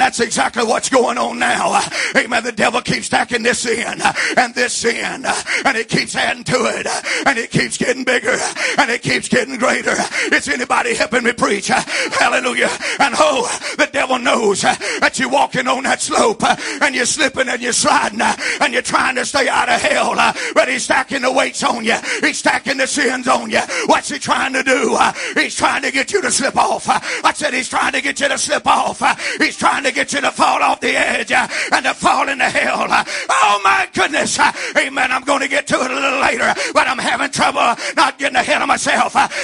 that's exactly what's going on now. Amen. The devil keeps stacking this sin and this sin, and it keeps adding to it, and it keeps getting bigger, and it keeps getting greater. Is anybody helping me preach? Hallelujah. And the devil knows that you're walking on that slope, and you're slipping and you're sliding, and you're trying to stay out of hell, but he's stacking the weights on you. He's stacking the sins on you. What's he trying to do? He's trying to get you to slip off. I said he's trying to get you to slip off. He's trying to get you to fall off the edge and to fall into hell. Oh my goodness. Amen. I'm going to get to it a little later, but I'm having trouble not getting ahead of myself.